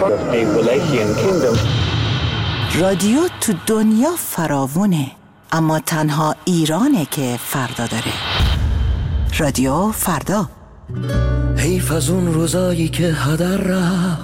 رادیو تو دنیا فراوونه، اما تنها ایرانه که فردا داره. رادیو فردا. حیف از اون روزایی که هدر رفت،